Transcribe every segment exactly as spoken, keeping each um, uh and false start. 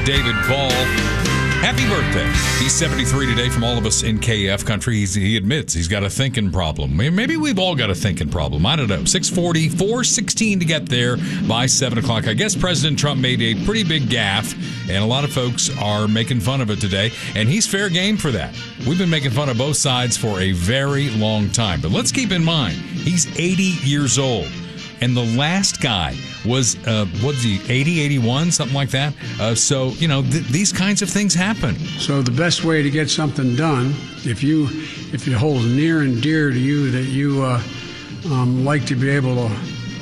David Ball. Happy birthday. He's seventy-three today. From all of us in K F country, He's, he admits he's got a thinking problem. Maybe we've all got a thinking problem. I don't know. six forty, four sixteen to get there by seven o'clock. I guess President Trump made a pretty big gaffe, and a lot of folks are making fun of it today, and he's fair game for that. We've been making fun of both sides for a very long time. But let's keep in mind, he's eighty years old. And the last guy was, uh, what's he, eighty, eighty-one, something like that. Uh, so, you know, th- these kinds of things happen. So the best way to get something done, if you if it holds near and dear to you that you uh, um, like to be able to,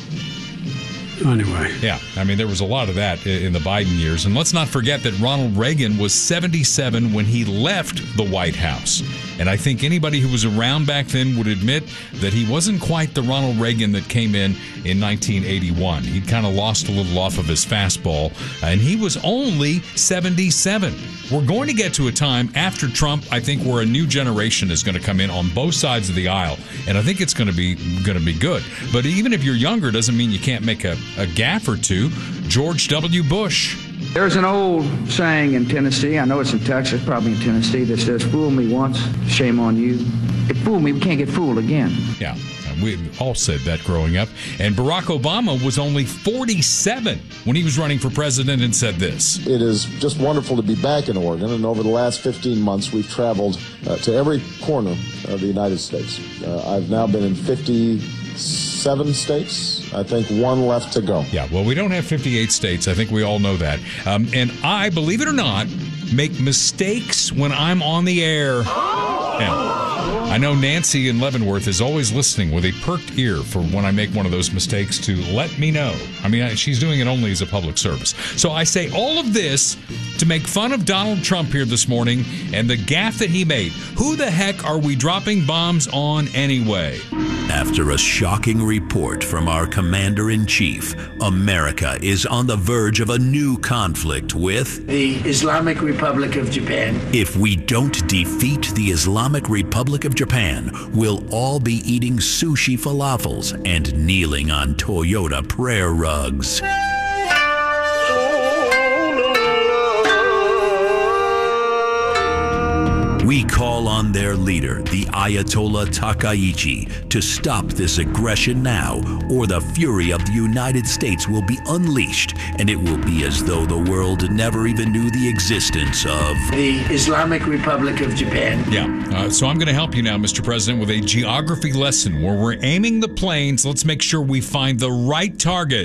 anyway. Yeah, I mean, there was a lot of that in the Biden years. And let's not forget that Ronald Reagan was seventy-seven when he left the White House. And I think anybody who was around back then would admit that he wasn't quite the Ronald Reagan that came in in nineteen eighty-one. He'd kind of lost a little off of his fastball, and he was only seventy-seven. We're going to get to a time after Trump, I think, where a new generation is going to come in on both sides of the aisle, and I think it's going to be going to be good. But even if you're younger, doesn't mean you can't make a, a gaffe or two. George W. Bush. There's an old saying in Tennessee, I know it's in Texas, probably in Tennessee, that says, fool me once, shame on you. If fool me, we can't get fooled again. Yeah, we all said that growing up. And Barack Obama was only forty-seven when he was running for president and said this. It is just wonderful to be back in Oregon, and over the last fifteen months, we've traveled uh, to every corner of the United States. Uh, I've now been in fifty-seven states. I think one left to go. Yeah, well, we don't have fifty-eight states. I think we all know that. Um, and I, believe it or not, make mistakes when I'm on the air. Yeah. I know Nancy in Leavenworth is always listening with a perked ear for when I make one of those mistakes to let me know. I mean, she's doing it only as a public service. So I say all of this to make fun of Donald Trump here this morning and the gaffe that he made. Who the heck are we dropping bombs on anyway? After a shocking report from our commander-in-chief, America is on the verge of a new conflict with the Islamic Republic of Japan. If we don't defeat the Islamic Republic of Japan, we'll all be eating sushi falafels and kneeling on Toyota prayer rugs. We call on their leader, the Ayatollah Takaichi, to stop this aggression now, or the fury of the United States will be unleashed, and it will be as though the world never even knew the existence of the Islamic Republic of Japan. Yeah, uh, so I'm going to help you now, Mister President, with a geography lesson where we're aiming the planes. Let's make sure we find the right target.